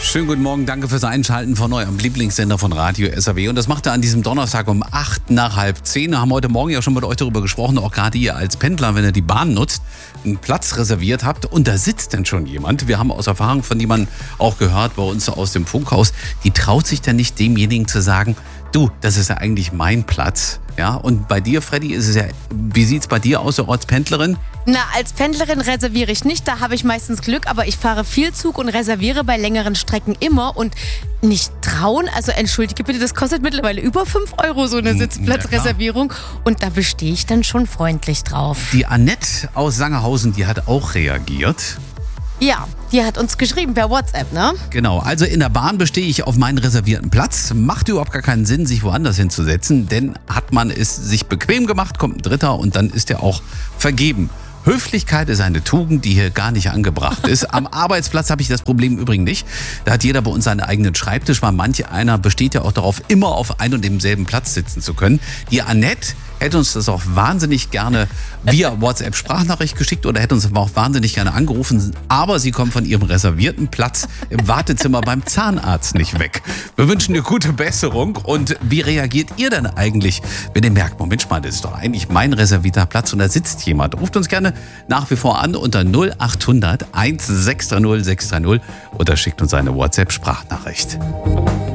Schönen guten Morgen, danke fürs Einschalten von eurem Lieblingssender von Radio SAW. Und das macht er an diesem Donnerstag um 8:08. Wir haben heute Morgen ja schon mit euch darüber gesprochen, auch gerade ihr als Pendler, wenn ihr die Bahn nutzt, einen Platz reserviert habt und da sitzt denn schon jemand. Wir haben aus Erfahrung von jemandem auch gehört bei uns aus dem Funkhaus, die traut sich dann nicht demjenigen zu sagen, du, das ist ja eigentlich mein Platz. Ja, und bei dir, Freddy, ist es ja, wie sieht's bei dir aus, als Pendlerin? Na, als Pendlerin reserviere ich nicht, da habe ich meistens Glück, aber ich fahre viel Zug und reserviere bei längeren Strecken immer und nicht trauen, also entschuldige bitte, das kostet mittlerweile über 5 € so eine Sitzplatzreservierung und da bestehe ich dann schon freundlich drauf. Die Annette aus Sangerhausen, die hat auch reagiert. Ja, die hat uns geschrieben per WhatsApp, ne? Genau, also in der Bahn bestehe ich auf meinen reservierten Platz. Macht überhaupt gar keinen Sinn, sich woanders hinzusetzen, denn hat man es sich bequem gemacht, kommt ein Dritter und dann ist er auch vergeben. Höflichkeit ist eine Tugend, die hier gar nicht angebracht ist. Am Arbeitsplatz habe ich das Problem übrigens nicht. Da hat jeder bei uns seinen eigenen Schreibtisch, weil manch einer besteht ja auch darauf, immer auf ein und demselben Platz sitzen zu können. Die Annette hätte uns das auch wahnsinnig gerne via WhatsApp-Sprachnachricht geschickt oder hätte uns aber auch wahnsinnig gerne angerufen. Aber sie kommt von ihrem reservierten Platz im Wartezimmer beim Zahnarzt nicht weg. Wir wünschen dir gute Besserung. Und wie reagiert ihr denn eigentlich, wenn ihr merkt, Mensch mal, das ist doch eigentlich mein reservierter Platz und da sitzt jemand? Ruft uns gerne nach wie vor an unter 0800 1630 630 oder schickt uns eine WhatsApp-Sprachnachricht.